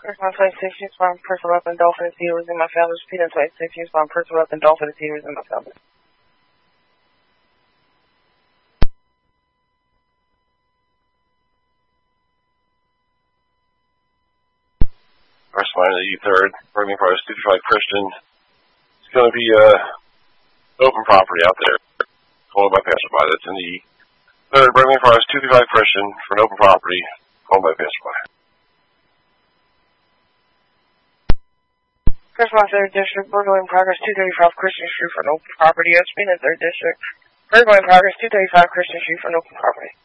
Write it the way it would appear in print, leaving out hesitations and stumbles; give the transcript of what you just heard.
First one, 26 years from personal weapon, dolphin, and sea within my family. Repeating 26 years from personal weapon, dolphin, and sea within my family. First line of the third, Birmingham Forest 235 Christian. It's going to be open property out there, owned by passerby. That's in the third, Birmingham Forest 235 Christian for an open property, owned by passerby. First one, 3rd District, burglary in progress, 235 Christian Street for an open property. That's been in 3rd District. Burglary in progress, 235 Christian Street for an open property.